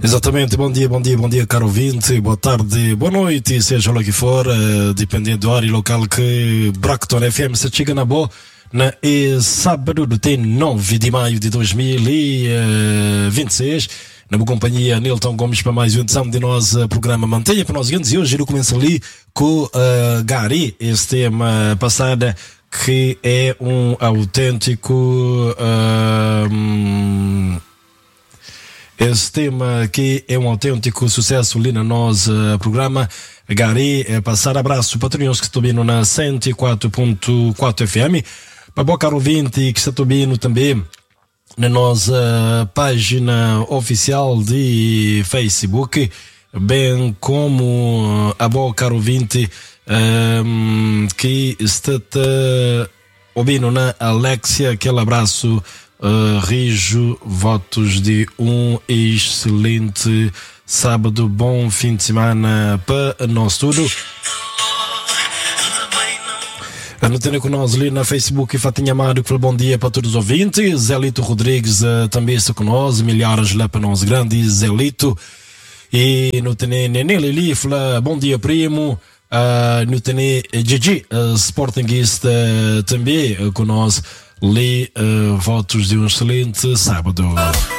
Exatamente, bom dia, caro ouvinte, boa tarde, boa noite, seja lá que for, dependendo do horário local que Bracton FM se chega na boa, na sábado do tem 9 de maio de 2026, na boa companhia Nilton Gomes para mais uma edição de nosso programa Mantenha para nós grandes, e hoje eu começo ali com Gary, este tema passado que é um autêntico esse tema que é um autêntico sucesso ali no nosso programa Gary, passar abraço para todos que estão vindo na 104.4 FM, para o caro ouvinte que está vindo também na nossa página oficial de Facebook, bem como a boa caro ouvinte que está ouvindo na Alexia, aquele abraço. Rijo, votos de um excelente sábado, bom fim de semana para nós tudo. Anotando com nós ali na Facebook, Fatinha Amado, que falou bom dia para todos os ouvintes. Zelito Rodrigues também está com nós, milhares lá para nós grandes, Zelito. E no tem Nenê Lili, fala bom dia primo. No tem Gigi, sportinguista também com nós. Lê votos de um excelente sábado.